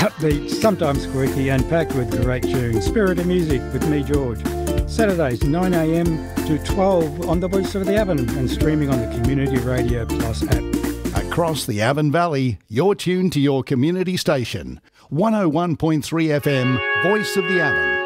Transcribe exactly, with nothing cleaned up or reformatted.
Upbeat, sometimes quirky and packed with great tunes. Spirit of Music with me, George. Saturdays nine a m to twelve on the Voice of the Avon and streaming on the Community Radio Plus app. Across the Avon Valley, you're tuned to your community station. one oh one point three F M, Voice of the Avon.